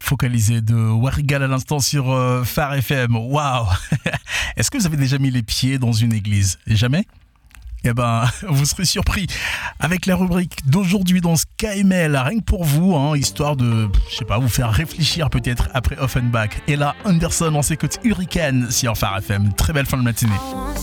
Focalisé de Warrigal à l'instant sur Phare FM. Waouh. Est-ce que vous avez déjà mis les pieds dans une église? Jamais? Eh ben, vous serez surpris avec la rubrique d'aujourd'hui dans SkyMail, rien que pour vous, histoire de, vous faire réfléchir peut-être après Offenbach. Et là, Anderson, on s'écoute Hurricane sur Phare FM. Très belle fin de matinée.